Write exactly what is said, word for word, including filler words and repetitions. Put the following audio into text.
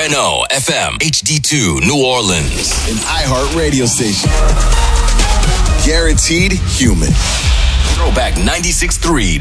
N O F M H D two New Orleans. An iHeart radio station. Guaranteed human. Throwback ninety-six point three